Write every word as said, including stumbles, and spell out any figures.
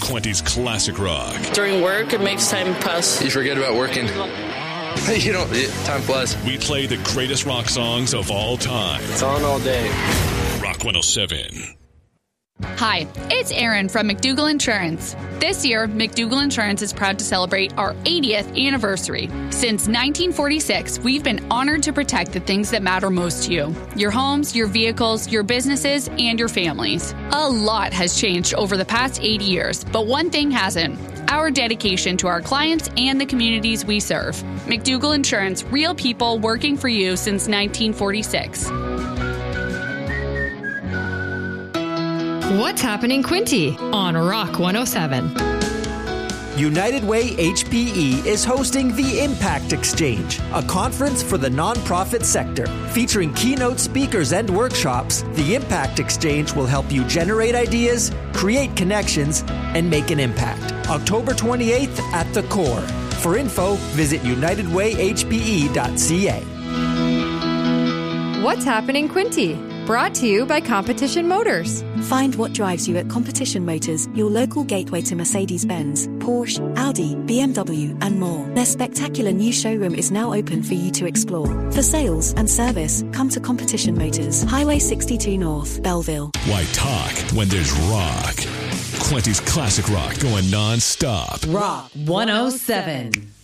Quinty's Classic Rock. During work, it makes time pass. You forget about working. You don't, it, time flies. We play the greatest rock songs of all time. It's on all day. Rock one oh seven. Hi, it's Erin from McDougall Insurance. This year, McDougall Insurance is proud to celebrate our eightieth anniversary. Since nineteen forty-six, we've been honored to protect the things that matter most to you. Your homes, your vehicles, your businesses, and your families. A lot has changed over the past eighty years, but one thing hasn't. Our dedication to our clients and the communities we serve. McDougall Insurance, real people working for you since nineteen forty-six. What's happening, Quinty? On Rock one oh seven. United Way H P E is hosting the Impact Exchange, a conference for the nonprofit sector. Featuring keynote speakers and workshops, the Impact Exchange will help you generate ideas, create connections, and make an impact. October twenty-eighth at the Core. For info, visit united way h p e dot c a. What's happening, Quinty? Brought to you by Competition Motors. Find what drives you at Competition Motors, your local gateway to Mercedes-Benz, Porsche, Audi, B M W, and more. Their spectacular new showroom is now open for you to explore. For sales and service, come to Competition Motors, Highway sixty-two North, Belleville. Why talk when there's rock? Quinty's Classic Rock going non-stop. Rock one oh seven.